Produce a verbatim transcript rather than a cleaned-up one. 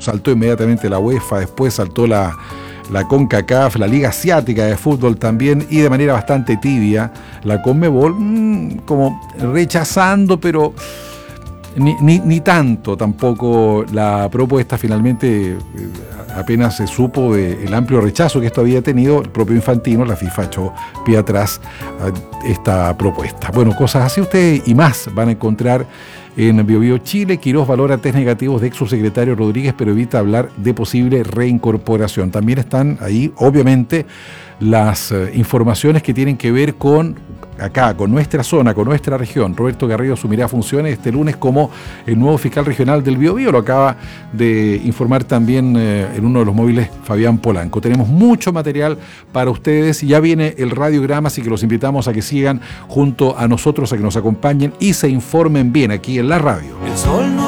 saltó inmediatamente la UEFA, después saltó la, la CONCACAF, la Liga Asiática de Fútbol también, y de manera bastante tibia la CONMEBOL, mmm, como rechazando, pero ni, ni, ni tanto tampoco la propuesta. Finalmente eh, apenas se supo del amplio rechazo que esto había tenido, el propio Infantino, la FIFA echó pie atrás a esta propuesta. Bueno, cosas así ustedes y más van a encontrar en BioBio Chile. Quirós valora test negativos de ex subsecretario Rodríguez, pero evita hablar de posible reincorporación. También están ahí, obviamente, las eh, informaciones que tienen que ver con acá, con nuestra zona, con nuestra región. Roberto Garrido asumirá funciones este lunes como el nuevo fiscal regional del BioBio. Lo acaba de informar también eh, en uno de los móviles Fabián Polanco. Tenemos mucho material para ustedes y ya viene el radiograma, así que los invitamos a que sigan junto a nosotros, a que nos acompañen y se informen bien aquí en la radio. El sol no